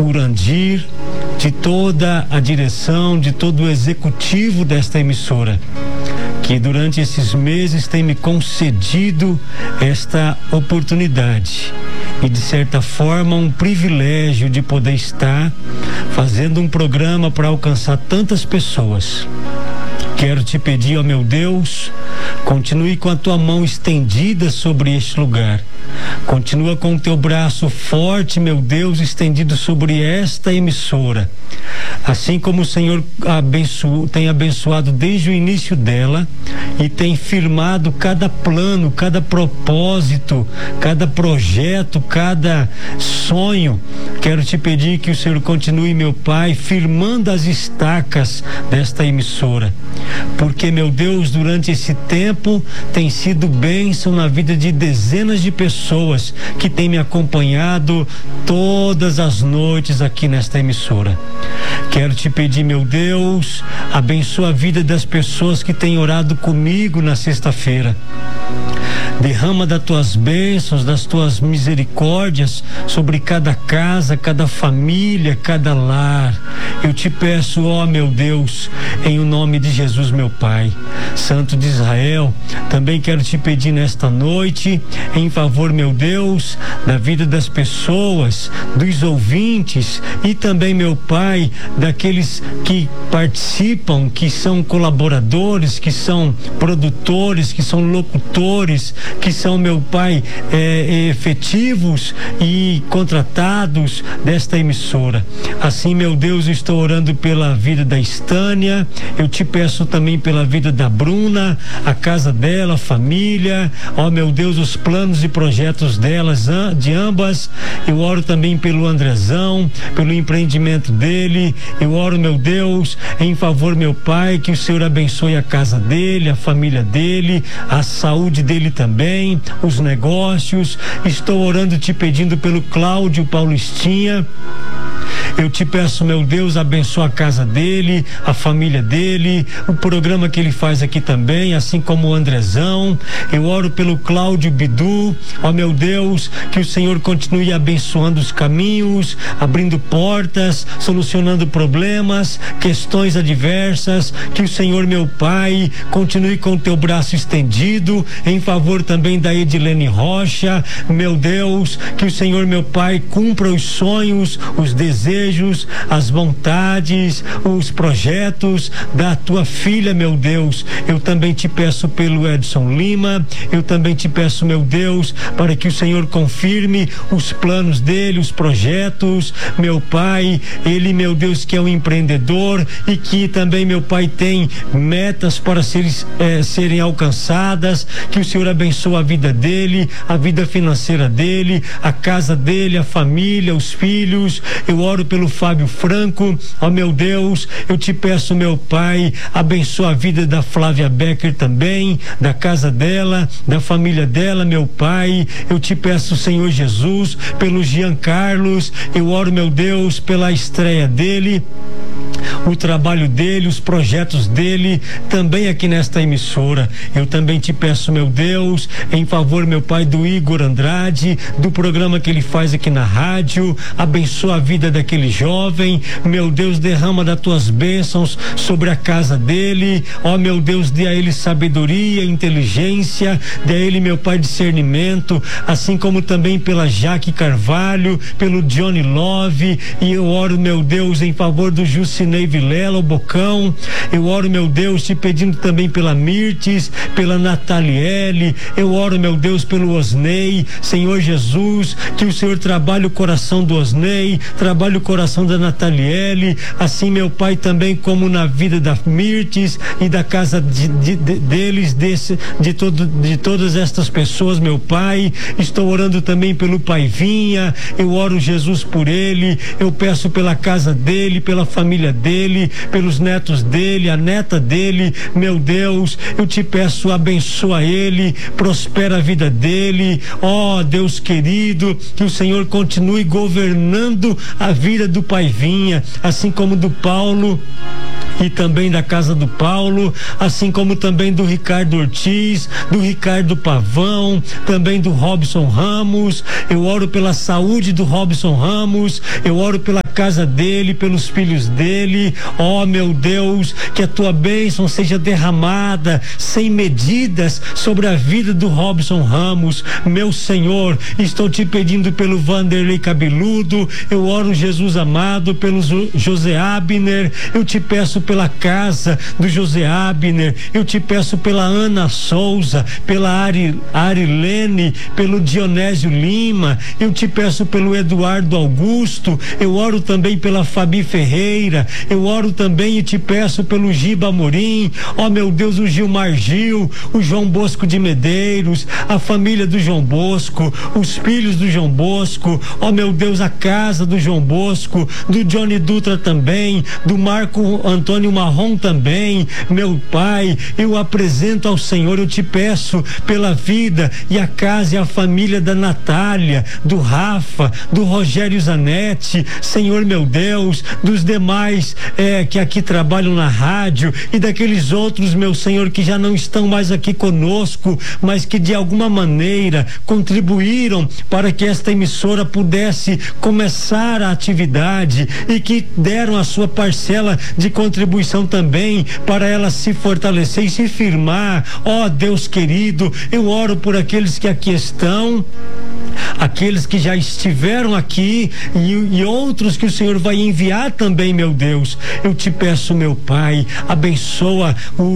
Urandir, de toda a direção, de todo o executivo desta emissora, que durante esses meses tem me concedido esta oportunidade e, de certa forma, um privilégio de poder estar fazendo um programa para alcançar tantas pessoas. Quero te pedir, ó meu Deus, continue com a tua mão estendida sobre este lugar. Continua com o teu braço forte, meu Deus, estendido sobre esta emissora. Assim como o Senhor tem abençoado desde o início dela e tem firmado cada plano, cada propósito, cada projeto, cada sonho. Quero te pedir que o Senhor continue, meu Pai, firmando as estacas desta emissora. Porque, meu Deus, durante esse tempo tem sido bênção na vida de dezenas de pessoas que têm me acompanhado todas as noites aqui nesta emissora. Quero te pedir, meu Deus, abençoa a vida das pessoas que têm orado comigo na sexta-feira. Derrama das tuas bênçãos, das tuas misericórdias sobre cada casa, cada família, cada lar. Eu te peço, ó meu Deus, em o nome de Jesus, meu Pai, Santo de Israel, também quero te pedir nesta noite, em favor, meu Deus, da vida das pessoas, dos ouvintes e também, meu Pai, daqueles que participam, que são colaboradores, que são produtores, que são locutores, que são, meu Pai, efetivos e contratados desta emissora. Assim, meu Deus, eu estou orando pela vida da Estânia, eu te peço também pela vida da Bruna, a casa dela, a família, ó meu Deus, os planos e projetos delas, de ambas. Eu oro também pelo Andrezão, pelo empreendimento dele. Eu oro, meu Deus, em favor, meu Pai, que o Senhor abençoe a casa dele, a família dele, a saúde dele também, os negócios. Estou orando, te pedindo pelo Cláudio Paulistinha. Eu te peço, meu Deus, abençoa a casa dele, a família dele, o programa que ele faz aqui também, assim como o Andrezão. Eu oro pelo Cláudio Bidu, ó meu Deus, que o Senhor continue abençoando os caminhos, abrindo portas, solucionando problemas, questões adversas, que o Senhor, meu Pai, continue com o teu braço estendido, em favor também da Edilene Rocha, meu Deus, que o Senhor, meu Pai, cumpra os sonhos, os desejos, as vontades, os projetos da tua filha, meu Deus. Eu também te peço pelo Edson Lima, eu também te peço, meu Deus, para que o Senhor confirme os planos dele, os projetos, meu Pai, ele, meu Deus, que é um empreendedor e que também, meu Pai, tem metas para serem alcançadas, que o Senhor abençoe a vida dele, a vida financeira dele, a casa dele, a família, os filhos. Eu oro pelo Fábio Franco, ó meu Deus, eu te peço, meu Pai, abençoa a vida da Flávia Becker também, da casa dela, da família dela, meu Pai. Eu te peço, Senhor Jesus, pelo Jean Carlos, eu oro, meu Deus, pela estreia dele, o trabalho dele, os projetos dele, também aqui nesta emissora. Eu também te peço, meu Deus, em favor, meu Pai, do Igor Andrade, do programa que ele faz aqui na rádio, abençoa a vida daquele jovem, meu Deus, derrama das tuas bênçãos sobre a casa dele, ó meu Deus, dê a ele sabedoria, inteligência, dê a ele, meu Pai, discernimento, assim como também pela Jaque Carvalho, pelo Johnny Love, e eu oro, meu Deus, em favor do Jucinei Vilela, o Bocão. Eu oro, meu Deus, te pedindo também pela Mirtes, pela Nataliele. Eu oro, meu Deus, pelo Osnei. Senhor Jesus, que o Senhor trabalhe o coração do Osnei, trabalhe o coração da Nataliele, assim, meu Pai, também como na vida da Mirtes e da casa deles, de todas estas pessoas, meu Pai. Estou orando também pelo Pai Vinha. Eu oro, Jesus, por ele. Eu peço pela casa dele, pela família dele, pelos netos dele, a neta dele, meu Deus, eu te peço, abençoa ele, prospera a vida dele, ó Deus querido, que o Senhor continue governando a vida do Pai Vinha, assim como do Paulo e também da casa do Paulo, assim como também do Ricardo Ortiz, do Ricardo Pavão, também do Robson Ramos. Eu oro pela saúde do Robson Ramos, eu oro pela casa dele, pelos filhos dele. Ó, meu Deus, que a tua bênção seja derramada sem medidas sobre a vida do Robson Ramos. Meu Senhor, estou te pedindo pelo Vanderlei Cabeludo, eu oro, Jesus amado, pelo José Abner, eu te peço pela casa do José Abner, eu te peço pela Ana Souza, pela Arilene, pelo Dionésio Lima, eu te peço pelo Eduardo Augusto, eu oro também pela Fabi Ferreira, eu oro também e te peço pelo Giba Amorim, ó meu Deus, o Gilmar Gil, o João Bosco de Medeiros, a família do João Bosco, os filhos do João Bosco, ó meu Deus, a casa do João Bosco, do Johnny Dutra também, do Marco Antônio Marrom também. Meu Pai, eu apresento ao Senhor, eu te peço pela vida e a casa e a família da Natália, do Rafa, do Rogério Zanetti, Senhor meu Deus, dos demais que aqui trabalham na rádio e daqueles outros, meu Senhor, que já não estão mais aqui conosco, mas que de alguma maneira contribuíram para que esta emissora pudesse começar a atividade e que deram a sua parcela de contribuição também para ela se fortalecer e se firmar. Ó Deus querido, eu oro por aqueles que aqui estão, aqueles que já estiveram aqui e outros que o Senhor vai enviar também, meu Deus. Eu te peço, meu Pai, abençoa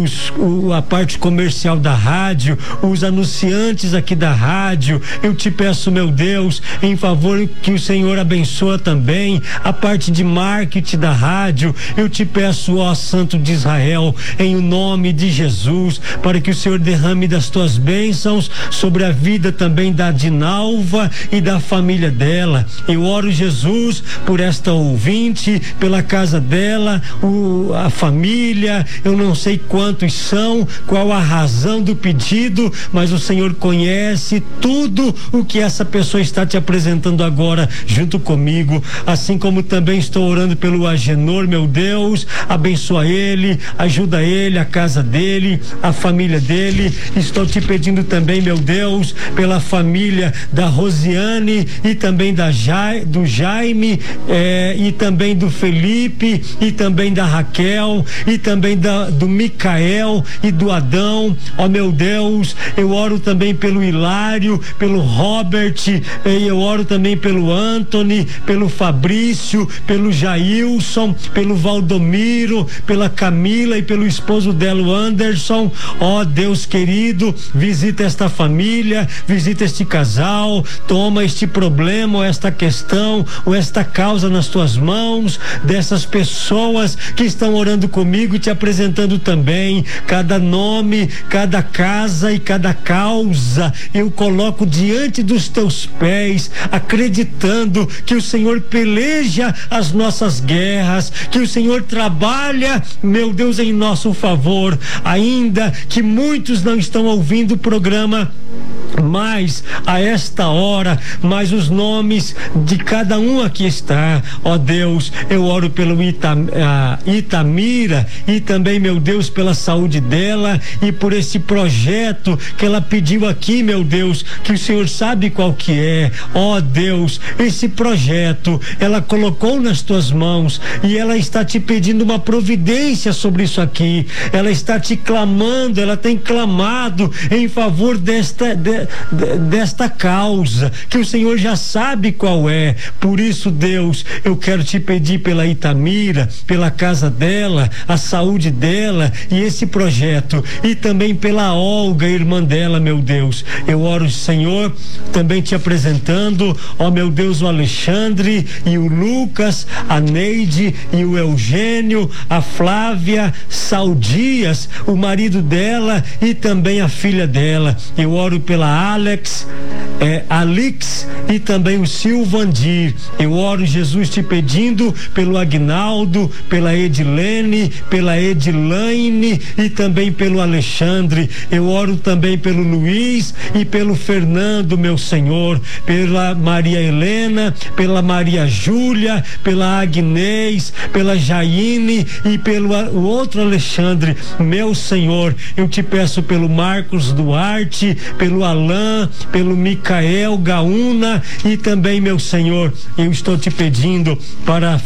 a parte comercial da rádio, os anunciantes aqui da rádio. Eu te peço, meu Deus, em favor que o Senhor abençoa também a parte de marketing da rádio. Eu te peço, ó Santo de Israel, em o nome de Jesus, para que o Senhor derrame das tuas bênçãos sobre a vida também da Dinalva e da família dela. Eu oro, Jesus, por esta ouvinte, pela casa dela, a família, eu não sei quantos são, qual a razão do pedido, mas o Senhor conhece tudo o que essa pessoa está te apresentando agora junto comigo, assim como também estou orando pelo Agenor, meu Deus, abençoa ele, ajuda ele, a casa dele, a família dele. Estou te pedindo também, meu Deus, pela família da Rosiane e também do Jaime, e também do Felipe e também da Raquel e também do Micael e do Adão. Ó meu Deus, eu oro também pelo Hilário, pelo Robert, e eu oro também pelo Anthony, pelo Fabrício, pelo Jailson, pelo Valdomiro, pela Camila e pelo esposo dela, o Anderson. Ó Deus querido, visita esta família, visita este casal, toma este problema ou esta questão ou esta causa nas tuas mãos, dessas pessoas que estão orando comigo e te apresentando também cada nome, cada casa e cada causa eu coloco diante dos teus pés, acreditando que o Senhor peleja as nossas guerras, que o Senhor trabalha, meu Deus, em nosso favor, ainda que muitos não estão ouvindo o programa mas a esta hora, mas os nomes de cada um aqui está. Ó Deus, eu oro pelo Itamira e também, meu Deus, pela saúde dela e por esse projeto que ela pediu aqui, meu Deus, que o Senhor sabe qual que é. Ó Deus, esse projeto ela colocou nas tuas mãos e ela está te pedindo uma providência sobre isso aqui. Ela está te clamando, ela tem clamado em favor desta causa, que o Senhor já sabe qual é. Por isso, Deus, eu quero te pedir pela Itamira, pela casa dela, a saúde dela e esse projeto, e também pela Olga, irmã dela, meu Deus. Eu oro, Senhor, também te apresentando, ó meu Deus, o Alexandre e o Lucas, a Neide e o Eugênio, a Flávia, Saudias, o marido dela e também a filha dela. Eu oro pela Alex e também o Silvandir. Eu oro, Jesus, te pedindo pelo Agnaldo, pela Edilene, pela Edilaine e também pelo Alexandre. Eu oro também pelo Luiz e pelo Fernando, meu Senhor, pela Maria Helena, pela Maria Júlia, pela Agnês, pela Jaine e pelo o outro Alexandre, meu Senhor. Eu te peço pelo Marcos Duarte, pelo Alain, pelo Micael Gaúna e também, meu Senhor, eu estou te pedindo para